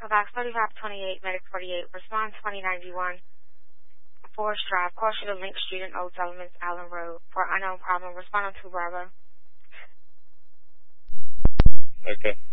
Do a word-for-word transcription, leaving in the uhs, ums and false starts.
Box thirty-five twenty-eight, Medic forty-eight, respond twenty ninety-one, Forest Drive, caution to Link Street and Old Settlements, Allen Road. For unknown problem, respond on two Bravo. Okay.